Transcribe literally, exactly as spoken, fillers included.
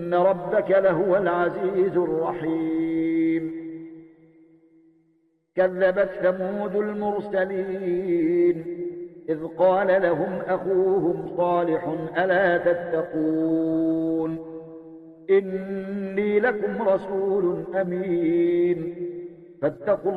إن ربك لهو العزيز الرحيم. كذبت ثمود المرسلين إذ قال لهم أخوهم صالح ألا تتقون إني لكم رسول أمين فاتقوا